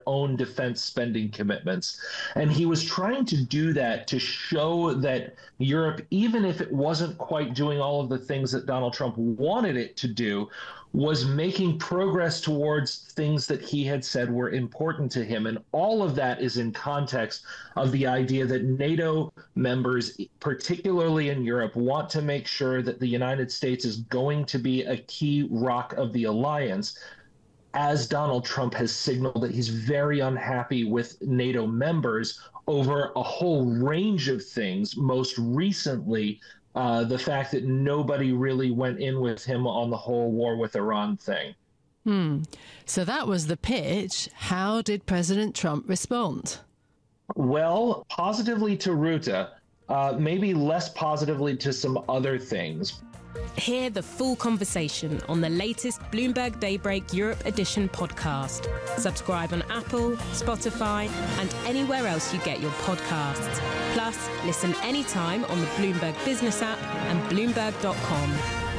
own defense spending commitments. And he was trying to do that to show that Europe, even if it wasn't quite doing all of the things that Donald Trump wanted it to do, was making progress towards things that he had said were important to him. And all of that is in context of the idea that NATO members, particularly in Europe, want to make sure that the United States is going to be a key rock of the alliance, as Donald Trump has signaled that he's very unhappy with NATO members over a whole range of things, most recently the fact that nobody really went in with him on the whole war with Iran thing. So that was the pitch. How did President Trump respond? Well, positively to Rutte, maybe less positively to some other things. Hear the full conversation on the latest Bloomberg Daybreak Europe Edition podcast. Subscribe on Apple, Spotify, and anywhere else you get your podcasts. Plus, listen anytime on the Bloomberg Business app and Bloomberg.com.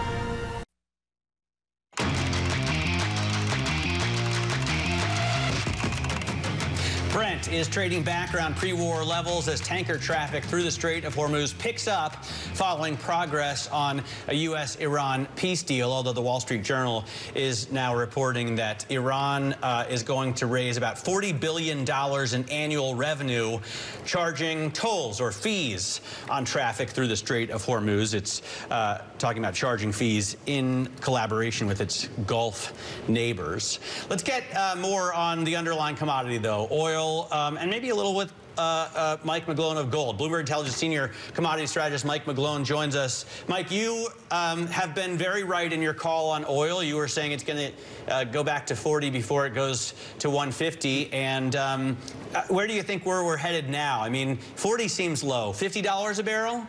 Brent is trading back around pre-war levels as tanker traffic through the Strait of Hormuz picks up following progress on a U.S.-Iran peace deal, although the Wall Street Journal is now reporting that Iran is going to raise about $40 billion in annual revenue, charging tolls or fees on traffic through the Strait of Hormuz. It's talking about charging fees in collaboration with its Gulf neighbors. Let's get more on the underlying commodity, though. Oil, and maybe a little with Mike McGlone of gold. Bloomberg Intelligence senior commodity strategist Mike McGlone joins us. Mike, you have been very right in your call on oil. You were saying it's going to go back to 40 before it goes to 150. And where do you think we're headed now? I mean, 40 seems low. $50 a barrel?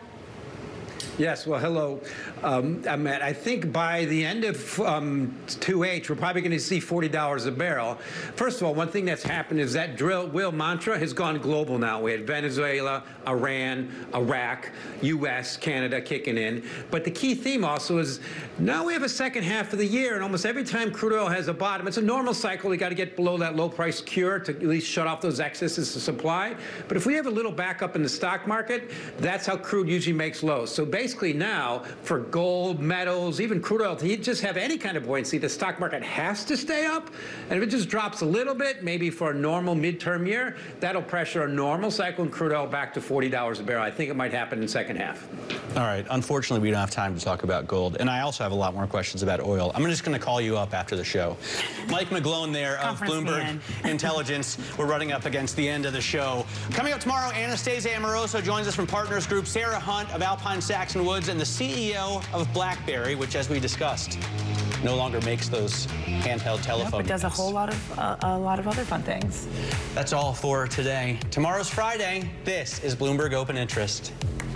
Yes, well, hello. Matt, I think by the end of 2H, we're probably going to see $40 a barrel. First of all, one thing that's happened is that drill will mantra has gone global now. We had Venezuela, Iran, Iraq, U.S., Canada kicking in. But the key theme also is now we have a second half of the year, and almost every time crude oil has a bottom, it's a normal cycle. We got to get below that low price cure to at least shut off those excesses of supply. But if we have a little backup in the stock market, that's how crude usually makes lows. So basically now, for gold, metals, even crude oil, to just have any kind of buoyancy, the stock market has to stay up. And if it just drops a little bit, maybe for a normal midterm year, that'll pressure a normal cycle in crude oil back to $40 a barrel. I think it might happen in the second half. All right. Unfortunately, we don't have time to talk about gold. And I also have a lot more questions about oil. I'm just going to call you up after the show. Mike McGlone there of Bloomberg Intelligence. We're running up against the end of the show. Coming up tomorrow, Anastasia Amoroso joins us from Partners Group, Sarah Hunt of Alpine Saxon Woods, and the CEO of BlackBerry, which, as we discussed, no longer makes those handheld telephone It does a whole lot of other fun things. That's all for today. Tomorrow's Friday. This is Bloomberg Open Interest.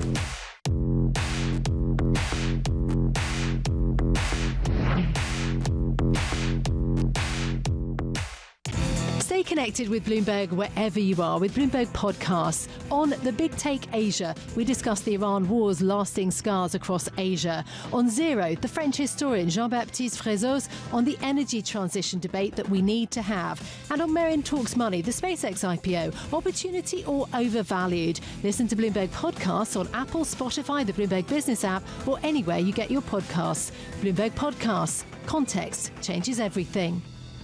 Stay connected with Bloomberg wherever you are with Bloomberg Podcasts. On The Big Take Asia, we discuss the Iran war's lasting scars across Asia. On Zero, the French historian Jean-Baptiste Frezos on the energy transition debate that we need to have. And on Merriam Talks Money, the SpaceX IPO, opportunity or overvalued. Listen to Bloomberg Podcasts on Apple, Spotify, the Bloomberg Business app, or anywhere you get your podcasts. Bloomberg Podcasts. Context changes everything.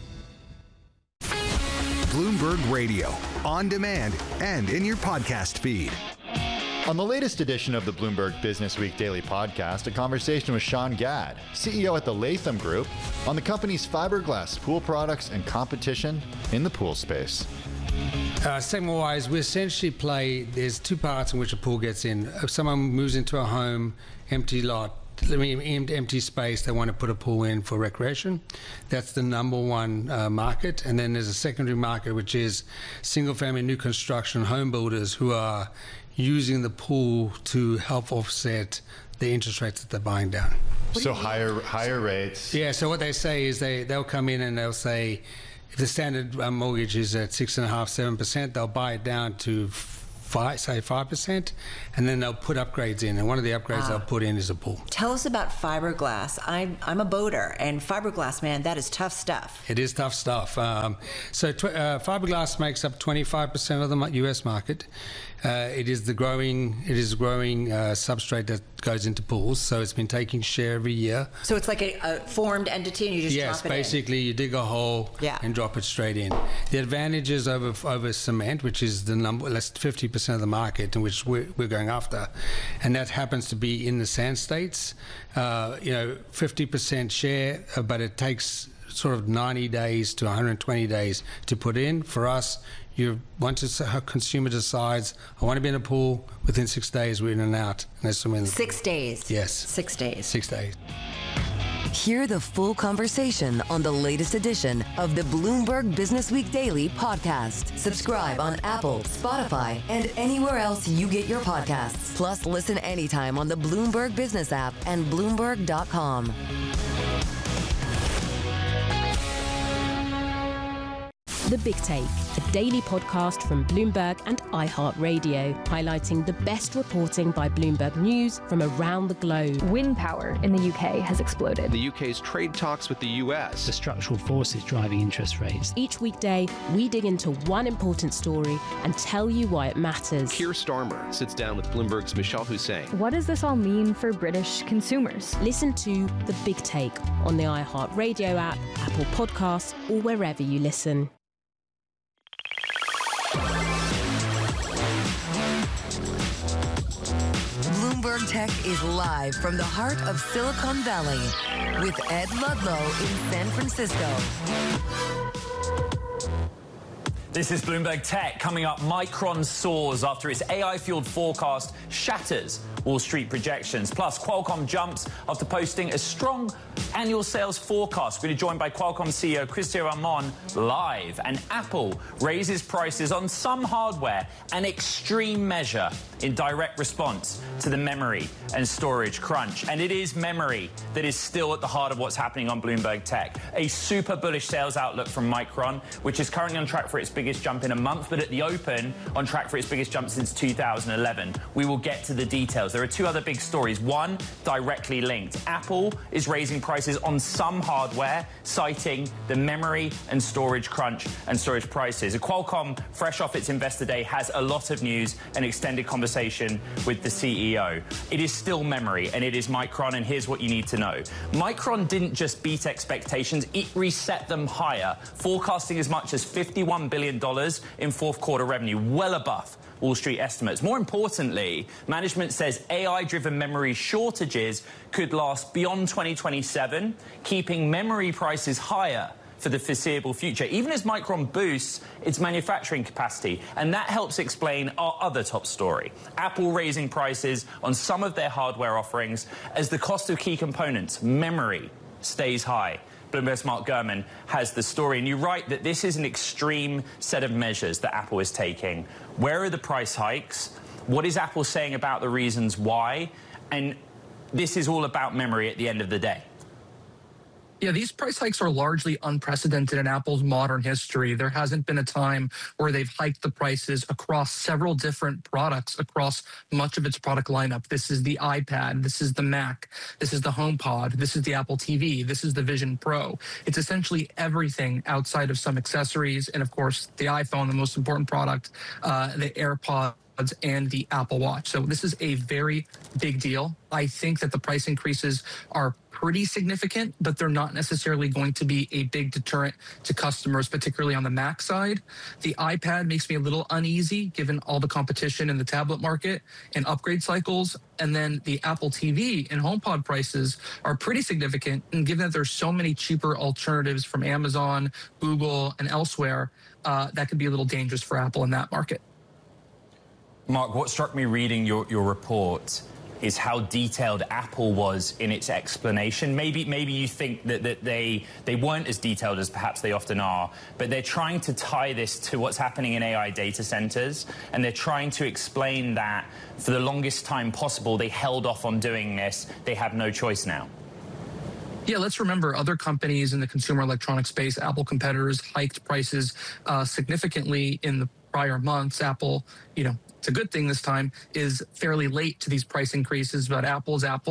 Bloomberg Radio, on demand and in your podcast feed. On the latest edition of the Bloomberg Business Week Daily Podcast, a conversation with Sean Gadd, CEO at the Latham Group, on the company's fiberglass pool products and competition in the pool space. Segment-wise, we essentially play, there's two parts in which a pool gets in. If someone moves into a home, empty lot, empty space, they want to put a pool in for recreation. That's the number one market. And then there's a secondary market, which is single-family new construction home builders who are using the pool to help offset the interest rates that they're buying down. So higher rates. Yeah, so what they say is they'll come in and they'll say, if the standard mortgage is at 6.5%, 7%, they'll buy it down to 5%, and then they'll put upgrades in. And one of the upgrades they'll put in is a pool. Tell us about fiberglass. I'm a boater, and fiberglass, man, that is tough stuff. It is tough stuff. Fiberglass makes up 25% of the U.S. market. It is a growing substrate that goes into pools, so it's been taking share every year. So it's like a formed entity, and you just drop it in? Yes, basically you dig a hole and drop it straight in. The advantages over cement, which is the less 50% of the market in which we're going after, and that happens to be in the sand states. 50% share, but it takes sort of 90 days to 120 days to put in. For us, once a consumer decides, I want to be in a pool, within 6 days we're in and out. And there's some in 6 days? Yes. 6 days. 6 days. Hear the full conversation on the latest edition of the Bloomberg Business Week Daily podcast. Subscribe on Apple, Spotify, and anywhere else you get your podcasts. Plus, listen anytime on the Bloomberg Business app and Bloomberg.com. The Big Take, a daily podcast from Bloomberg and iHeartRadio, highlighting the best reporting by Bloomberg News from around the globe. Wind power in the UK has exploded. The UK's trade talks with the US. The structural forces driving interest rates. Each weekday, we dig into one important story and tell you why it matters. Keir Starmer sits down with Bloomberg's Michelle Hussein. What does this all mean for British consumers? Listen to The Big Take on the iHeartRadio app, Apple Podcasts, or wherever you listen. Bloomberg Tech is live from the heart of Silicon Valley with Ed Ludlow in San Francisco. This is Bloomberg Tech. Coming up, Micron soars after its AI-fueled forecast shatters Wall Street projections. Plus, Qualcomm jumps after posting a strong annual sales forecast. We're joined by Qualcomm CEO Cristiano Amon live. And Apple raises prices on some hardware, an extreme measure in direct response to the memory and storage crunch. And it is memory that is still at the heart of what's happening on Bloomberg Tech. A super bullish sales outlook from Micron, which is currently on track for its biggest jump in a month, but at the open, on track for its biggest jump since 2011. We will get to the details. There are two other big stories. One, directly linked. Apple is raising prices on some hardware, citing the memory and storage crunch and storage prices. Qualcomm, fresh off its investor day, has a lot of news and extended conversation with the CEO. It is still memory, and it is Micron, and here's what you need to know. Micron didn't just beat expectations, it reset them higher, forecasting as much as $51 billion in fourth quarter revenue, well above Wall Street estimates. More importantly, management says AI-driven memory shortages could last beyond 2027, keeping memory prices higher for the foreseeable future, even as Micron boosts its manufacturing capacity. And that helps explain our other top story. Apple raising prices on some of their hardware offerings as the cost of key components, memory, stays high. Bloomberg's Mark Gurman has the story. And you write that this is an extreme set of measures that Apple is taking. Where are the price hikes? What is Apple saying about the reasons why? And this is all about memory at the end of the day. Yeah, these price hikes are largely unprecedented in Apple's modern history. There hasn't been a time where they've hiked the prices across several different products, across much of its product lineup. This is the iPad, this is the Mac, this is the HomePod, this is the Apple TV, this is the Vision Pro. It's essentially everything outside of some accessories, and of course, the iPhone, the most important product, the AirPods, and the Apple Watch. So this is a very big deal. I think that the price increases are pretty significant, but they're not necessarily going to be a big deterrent to customers, particularly on the Mac side. The iPad makes me a little uneasy given all the competition in the tablet market and upgrade cycles. And then the Apple TV and HomePod prices are pretty significant. And given that there's so many cheaper alternatives from Amazon, Google, and elsewhere, that could be a little dangerous for Apple in that market. Mark, what struck me reading your report is how detailed Apple was in its explanation. Maybe you think that they weren't as detailed as perhaps they often are, but they're trying to tie this to what's happening in AI data centers, and they're trying to explain that for the longest time possible they held off on doing this. They have no choice now. Yeah, let's remember other companies in the consumer electronics space, Apple competitors, hiked prices significantly in the prior months. Apple, it's a good thing this time, is fairly late to these price increases, but Apple's Apple.